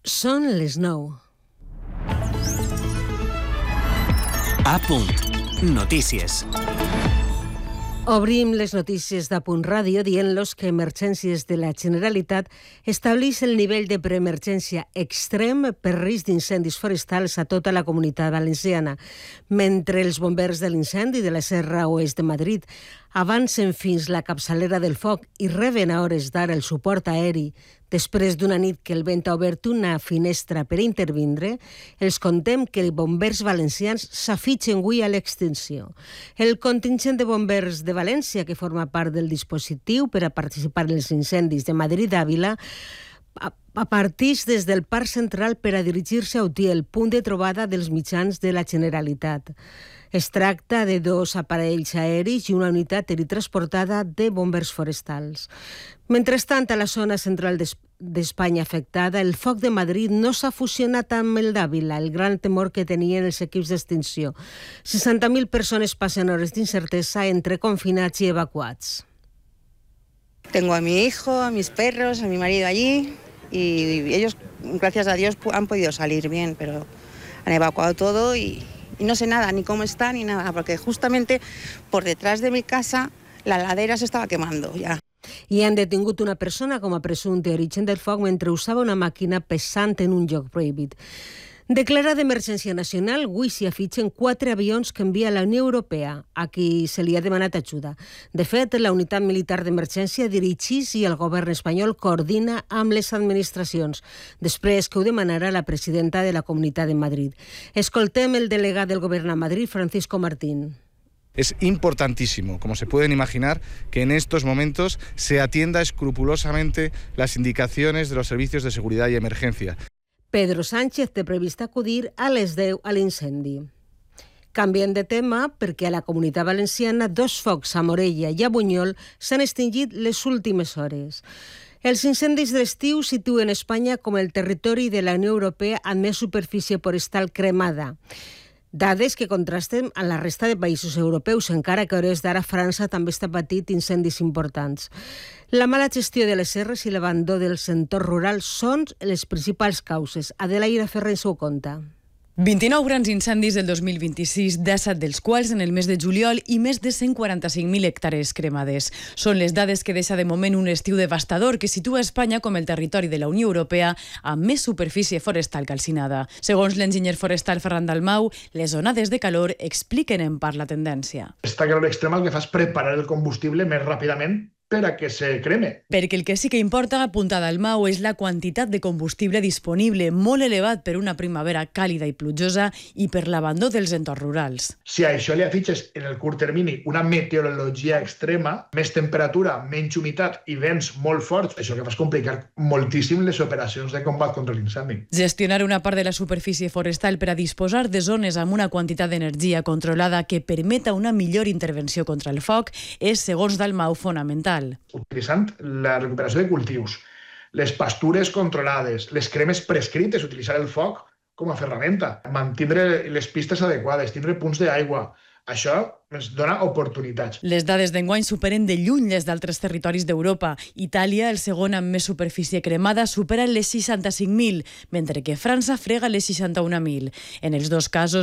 Són les 9. A punt. Notícies. Obrim les notícies d'A Punt Ràdio dient-los que Emergències de la Generalitat estableix el nivell de preemergència extrem per risc d'incendis forestals a tota la Comunitat Valenciana, mentre els bombers de l'incendi de la Serra Oest de Madrid avancen fins la capçalera del foc i reben a hores d'ara el suport aeri després d'una nit que el vent ha obert una finestra per intervindre, els contem que els bombers valencians s'afitxen avui a l'extinció. El contingent de bombers de València, que forma part del dispositiu per a participar en els incendis de Madrid-Àvila, partix des del Parc Central per a dirigir-se a Utiel, punt de trobada dels mitjans de la Generalitat. Es tracta de 2 aparells aeris i una unitat teletransportada de bombers forestals. Mentrestant, a la zona central d'Espanya afectada, el foc de Madrid no s'ha fusionat amb el d'Àvila, el gran temor que tenien els equips d'extinció. 60.000 persones passen hores d'incertesa entre confinats i evacuats. Tengo a mi hijo, a mis perros, a mi marido allí y ellos, gracias a Dios, han podido salir bien, pero han evacuado todo y no sé nada, ni cómo está, ni nada, porque justamente por detrás de mi casa la ladera se estava quemando ja. I han detingut una persona com a presumpte origen del foc mentre usava una màquina pesant en un lloc prohibit. Declarada d'emergència nacional, avui s'hi afitxen 4 avions que envia la Unió Europea, a qui se li ha demanat ajuda. De fet, la unitat militar d'emergència dirigeix i el govern espanyol coordina amb les administracions, després que ho demanarà la presidenta de la Comunitat de Madrid. Escoltem el delegat del govern a Madrid, Francisco Martín. Es importantísimo, como se pueden imaginar, que en estos momentos se atienda escrupulosamente las indicaciones de los servicios de seguridad y emergencia. Pedro Sánchez té previst acudir a les 10 a l'incendi. Canviem de tema perquè a la Comunitat Valenciana 2 focs a Morella i a Bunyol s'han extingit les últimes hores. Els incendis d'estiu situen Espanya com el territori de la Unió Europea amb més superfície forestal cremada. Dades que contrasten amb la resta de països europeus, encara que a hores d'ara França també està patint incendis importants. La mala gestió de les serres i l'abandó dels entorns rurals són les principals causes. Adelaida Ferrer ens ho conta. 29 grans incendis del 2026, 17 dels quals en el mes de juliol i més de 145.000 hectàrees cremades. Són les dades que deixa de moment un estiu devastador que situa Espanya com el territori de la Unió Europea amb més superfície forestal calcinada. Segons l'enginyer forestal Ferran Dalmau, les onades de calor expliquen en part la tendència. Esta calor extrema el que fa és preparar el combustible més ràpidament per a que se creme. Perquè el que sí que importa, apunta Dalmau, és la quantitat de combustible disponible, molt elevat per una primavera càlida i plujosa i per l'abandó dels entorns rurals. Si a això li afitxes en el curt termini una meteorologia extrema, més temperatura, menys humitat i vents molt forts, això que fa és complicar moltíssim les operacions de combat contra l'incendi. Gestionar una part de la superfície forestal per a disposar de zones amb una quantitat d'energia controlada que permeta una millor intervenció contra el foc és, segons Dalmau, fonamental. Utilitzant la recuperació de cultius, les pastures controlades, les cremes prescrites, utilitzar el foc com a ferramenta, mantindre les pistes adequades, tindre punts d'aigua. Això ens dona oportunitats. Les dades d'enguany superen de lluny les d'altres territoris d'Europa. Itàlia, el segon amb més superfície cremada, supera les 65.000, mentre que França frega les 61.000. En els dos casos,